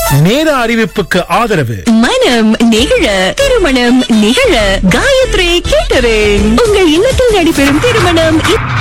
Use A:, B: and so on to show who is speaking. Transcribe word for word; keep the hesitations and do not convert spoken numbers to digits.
A: நேர அறிவிப்புக்கு ஆதரவு
B: மனம் நிகழ திருமணம் நிகழ காயத்ரி கேட்டரிங் உங்கள் இல்லத்தில் நடைபெறும் திருமணம்